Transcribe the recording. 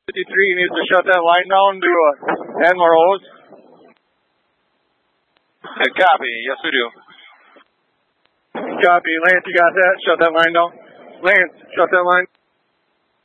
53 needs to shut that line down to add more hose. Copy. Yes, we do. Copy. Lance, you got that? Shut that line down. Lance, shut that line.